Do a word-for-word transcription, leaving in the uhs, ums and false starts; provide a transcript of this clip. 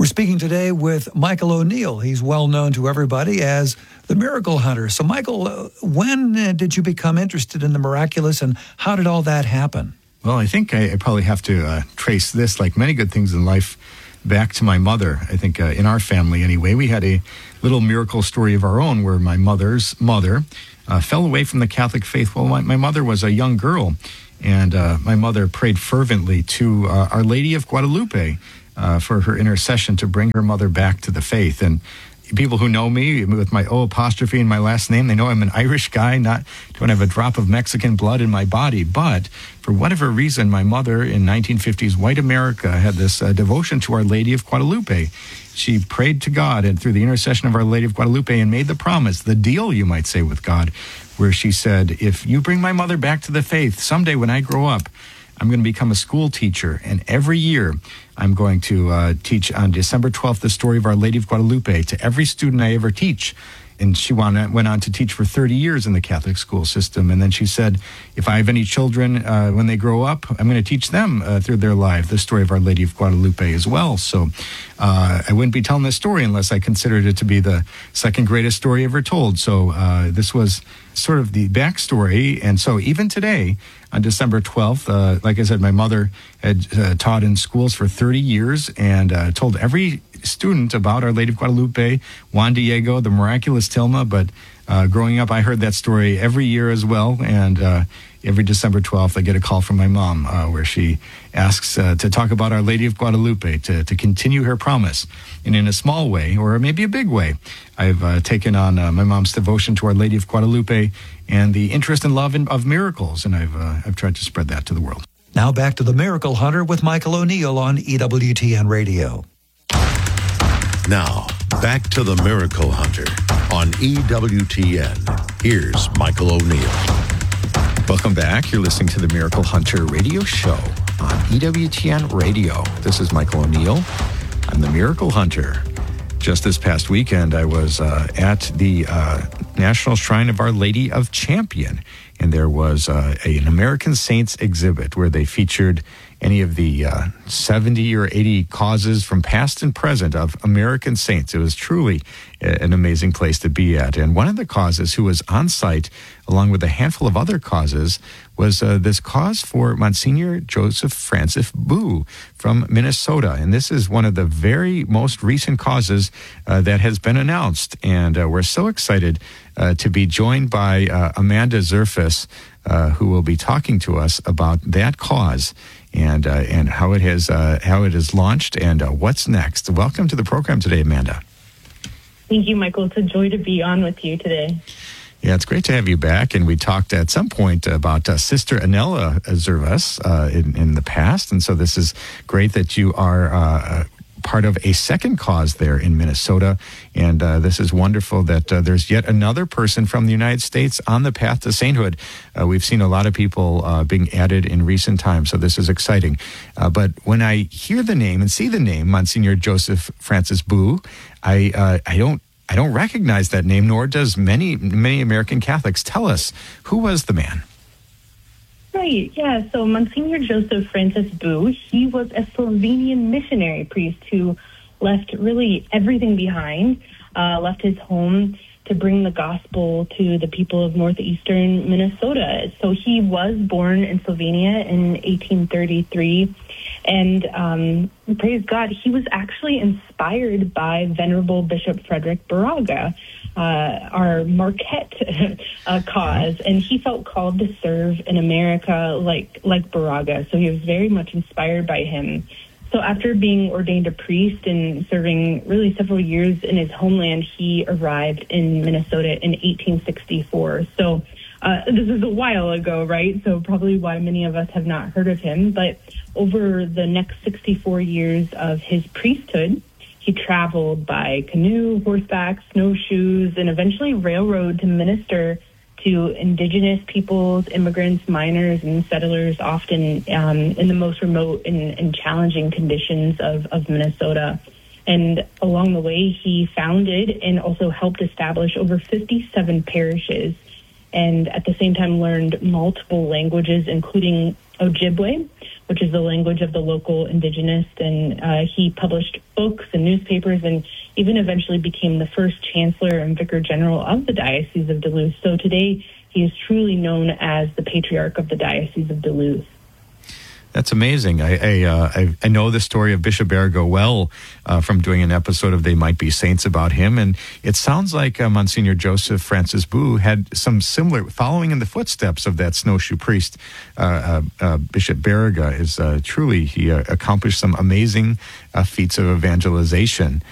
We're speaking today with Michael O'Neill. He's well known to everybody as the Miracle Hunter. So, Michael, uh, when uh, did you become interested in the miraculous, and how did all that happen? Well, I think I, I probably have to uh, trace this, like many good things in life, back to my mother. I think uh, in our family, anyway, we had a little miracle story of our own where my mother's mother uh, fell away from the Catholic faith. Well, my, my mother was a young girl, and uh, my mother prayed fervently to uh, Our Lady of Guadalupe uh, for her intercession to bring her mother back to the faith. And people who know me with my O apostrophe in my last name, they know I'm an Irish guy, not don't have a drop of Mexican blood in my body. But for whatever reason, my mother in nineteen fifties white America had this uh, devotion to Our Lady of Guadalupe. She prayed to God and through the intercession of Our Lady of Guadalupe and made the promise, the deal, you might say, with God, where she said, if you bring my mother back to the faith, someday when I grow up, I'm going to become a school teacher. And every year I'm going to uh, teach on December twelfth the story of Our Lady of Guadalupe to every student I ever teach. And she went on to teach for thirty years in the Catholic school system. And then she said, if I have any children, uh, when they grow up, I'm going to teach them uh, through their life the story of Our Lady of Guadalupe as well. So uh, I wouldn't be telling this story unless I considered it to be the second greatest story ever told. So uh, this was sort of the backstory. And so even today, on December twelfth, uh, like I said, my mother had uh, taught in schools for thirty years and uh, told every student about Our Lady of Guadalupe, Juan Diego, the miraculous Tilma. But uh, growing up, I heard that story every year as well. And uh, every December twelfth, I get a call from my mom uh, where she asks uh, to talk about Our Lady of Guadalupe, to, to continue her promise. And in a small way, or maybe a big way, I've uh, taken on uh, my mom's devotion to Our Lady of Guadalupe and the interest and love in, of miracles. And I've, uh, I've tried to spread that to the world. Now back to the Miracle Hunter with Michael O'Neill on E W T N Radio. Now, back to the Miracle Hunter on E W T N. Here's Michael O'Neill. Welcome back. You're listening to the Miracle Hunter radio show on E W T N Radio. This is Michael O'Neill. I'm the Miracle Hunter. Just this past weekend, I was uh, at the uh, National Shrine of Our Lady of Champion, and there was uh, a, an American Saints exhibit where they featured any of the uh, seventy or eighty causes from past and present of American saints. It was truly a, an amazing place to be at. And one of the causes who was on site, along with a handful of other causes, was uh, this cause for Monsignor Joseph Francis Boo from Minnesota. And this is one of the very most recent causes uh, that has been announced. And uh, we're so excited uh, to be joined by uh, Amanda Zerfas, uh, who will be talking to us about that cause and uh, and how it has uh, how it is launched and uh, what's next. Welcome to the program today, Amanda. Thank you, Michael. It's a joy to be on with you today. Yeah, it's great to have you back. And we talked at some point about uh, Sister Anela Zervas uh, in, in the past. And so this is great that you are uh, part of a second cause there in Minnesota. And uh, this is wonderful that uh, there's yet another person from the United States on the path to sainthood. Uh, we've seen a lot of people uh, being added in recent times, so this is exciting. Uh, but when I hear the name and see the name, Monsignor Joseph Francis Boo, I uh, I don't I don't recognize that name, nor does many many American Catholics. Tell us, who was the man? Right, yeah. So Monsignor Joseph Francis Boo, he was a Slovenian missionary priest who left really everything behind, uh, left his home to bring the gospel to the people of northeastern Minnesota. So he was born in Slovenia in eighteen thirty-three, and um, praise God, he was actually inspired by Venerable Bishop Frederick Baraga, uh, our Marquette uh, cause, and he felt called to serve in America like like Baraga. So he was very much inspired by him. So after being ordained a priest and serving really several years in his homeland, he arrived in Minnesota in eighteen sixty-four. So uh, this is a while ago, right? So probably why many of us have not heard of him. But over the next sixty-four years of his priesthood, he traveled by canoe, horseback, snowshoes, and eventually railroad to minister to indigenous peoples, immigrants, miners, and settlers, often um, in the most remote and, and challenging conditions of, of Minnesota. And along the way, he founded and also helped establish over fifty-seven parishes, and at the same time learned multiple languages, including Ojibwe, which is the language of the local indigenous. And uh, he published books and newspapers and even eventually became the first chancellor and vicar general of the Diocese of Duluth. So today he is truly known as the patriarch of the Diocese of Duluth. That's amazing. I I, uh, I I know the story of Bishop Baraga well uh, from doing an episode of They Might Be Saints about him, and it sounds like uh, Monsignor Joseph Francis Boo had some similar, following in the footsteps of that snowshoe priest. Uh, uh, uh, Bishop Baraga is uh, truly, he uh, accomplished some amazing uh, feats of evangelization.